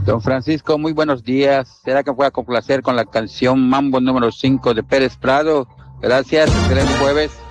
Don Francisco, muy buenos días. ¿Será que me pueda complacer con la canción Mambo número 5 de Pérez Prado? Gracias, excelente jueves.